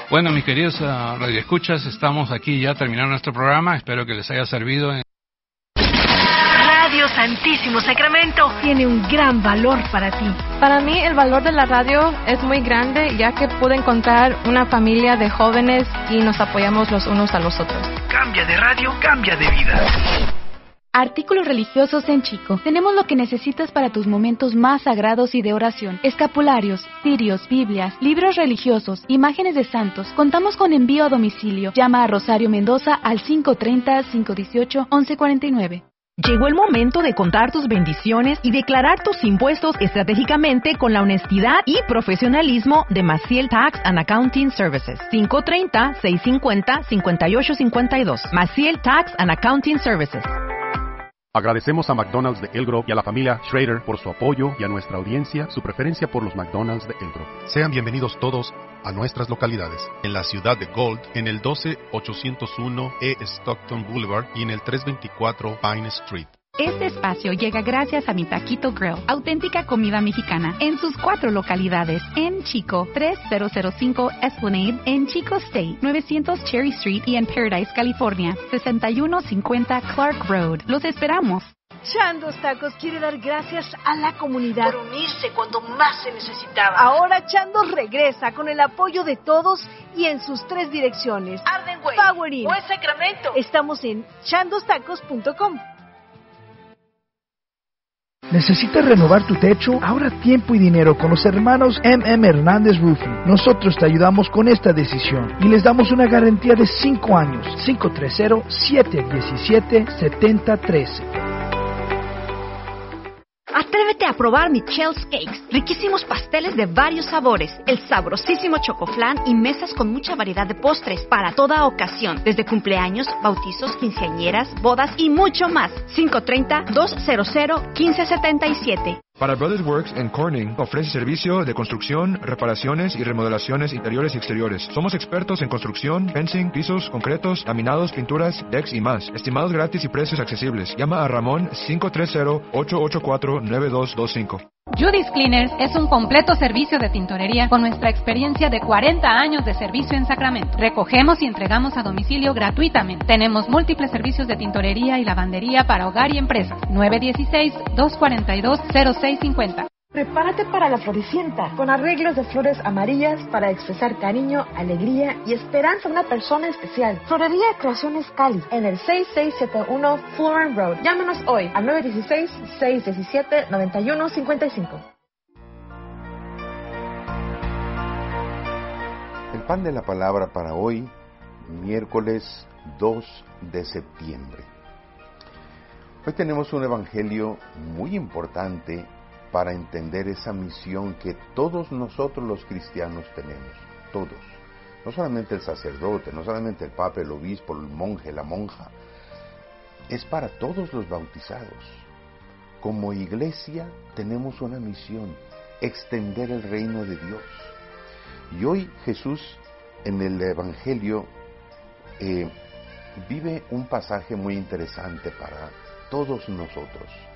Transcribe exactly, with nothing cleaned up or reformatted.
Bueno, mis queridos uh, radioescuchas, estamos aquí ya terminando nuestro programa. Espero que les haya servido. En... Radio Santísimo Sacramento tiene un gran valor para ti. Para mí el valor de la radio es muy grande, ya que pude encontrar una familia de jóvenes y nos apoyamos los unos a los otros. Cambia de radio, cambia de vida. Artículos religiosos en Chico. Tenemos lo que necesitas para tus momentos más sagrados y de oración. Escapularios, cirios, Biblias, libros religiosos, imágenes de santos. Contamos con envío a domicilio. Llama a Rosario Mendoza al cinco treinta, cinco dieciocho, once cuarenta y nueve. Llegó el momento de contar tus bendiciones y declarar tus impuestos estratégicamente con la honestidad y profesionalismo de Maciel Tax and Accounting Services. cinco treinta, seiscientos cincuenta, cincuenta y ocho cincuenta y dos. Maciel Tax and Accounting Services. Agradecemos a McDonald's de Elk Grove y a la familia Schrader por su apoyo y a nuestra audiencia su preferencia por los McDonald's de Elk Grove. Sean bienvenidos todos a nuestras localidades. En la ciudad de Gold, en el doce ochocientos uno E Stockton Boulevard y en el trescientos veinticuatro Pine Street. Este espacio llega gracias a Mi Taquito Grill, auténtica comida mexicana, en sus cuatro localidades, en Chico, tres mil cinco Esplanade, en Chico State, novecientos Cherry Street y en Paradise, California, sesenta y uno cincuenta Clark Road. Los esperamos. Chando's Tacos quiere dar gracias a la comunidad por unirse cuando más se necesitaba. Ahora Chando's regresa con el apoyo de todos y en sus tres direcciones: Ardenway, Power Inn, West Sacramento. Estamos en chandos tacos punto com. ¿Necesitas renovar tu techo? Ahorra tiempo y dinero con los hermanos M M Hernández Roofing. Nosotros te ayudamos con esta decisión y les damos una garantía de cinco años. cinco tres cero, siete uno siete, siete cero uno tres. Atrévete a probar Michelle's Cakes, riquísimos pasteles de varios sabores, el sabrosísimo chocoflan y mesas con mucha variedad de postres para toda ocasión, desde cumpleaños, bautizos, quinceañeras, bodas y mucho más. cinco treinta, doscientos, quince setenta y siete. Para Brothers Works en Corning ofrece servicio de construcción, reparaciones y remodelaciones interiores y exteriores. Somos expertos en construcción, fencing, pisos, concretos, laminados, pinturas, decks y más. Estimados gratis y precios accesibles. Llama a Ramón cinco tres cero, ocho ocho cuatro, nueve dos dos cinco. Judy's Cleaners es un completo servicio de tintorería con nuestra experiencia de cuarenta años de servicio en Sacramento. Recogemos y entregamos a domicilio gratuitamente. Tenemos múltiples servicios de tintorería y lavandería para hogar y empresas. nueve uno seis, dos cuatro dos, cero seis cinco cero. Prepárate para la Floricienta, con arreglos de flores amarillas para expresar cariño, alegría y esperanza a una persona especial. Florería Creaciones Cali, en el seis seis siete uno Florin Road. Llámenos hoy al nueve uno seis, seis uno siete, nueve uno cinco cinco. El pan de la palabra para hoy, miércoles dos de septiembre. Hoy tenemos un evangelio muy importante para entender esa misión que todos nosotros los cristianos tenemos, todos. No solamente el sacerdote, no solamente el papa, el obispo, el monje, la monja. Es para todos los bautizados. Como iglesia tenemos una misión, extender el reino de Dios. Y hoy Jesús en el evangelio eh, vive un pasaje muy interesante para todos nosotros.